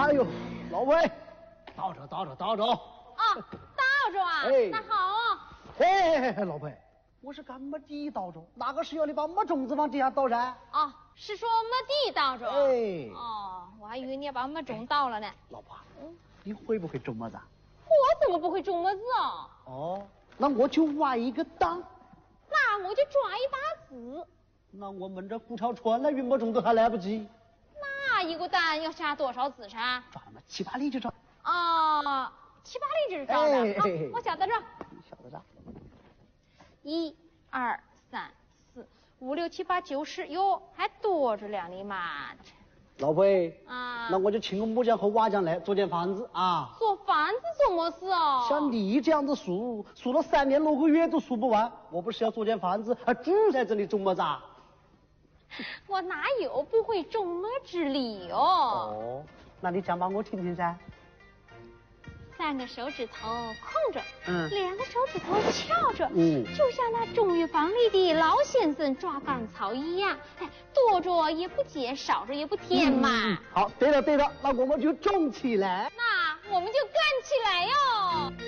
哎呦，老魏，倒着。 啊，倒着啊， 哎那好啊。 哎，老魏，我是干么地倒着？哪个是要你把么种子往地下倒噻？ 哦，是说么地倒着？ 哎， 哦，我还以为你要把么种倒了呢。 老婆，你会不会种么子啊？ 我怎么不会种么子啊？ 哦，那我就挖一个档。 那我就抓一把子。 那我们这胡朝川那运么种都还来不及。 那一个蛋要下多少子噻？ 抓了嘛7、8粒就抓。 啊，7、8粒就是找的。 哎我晓得着。 你晓得着 1、2、3、4、5、6、7、8、9、10，哟，还多着了你妈！ 老魏啊， 那我就请个木匠和瓦匠来做件房子啊。 做房子做么事哦？ 像你这样子数了3年6个月都数不完，我不是要做件房子，住在这里种么子啊？ 我哪有不会种么之理哦？ 哦，那你讲吧，我听听噻。 3个手指头空着，2个手指头翘着，就像那种玉房里的老先生抓干草一样，哎，多着也不解，少着也不添嘛。 好，对了，那我们就种起来。 那我们就干起来哟。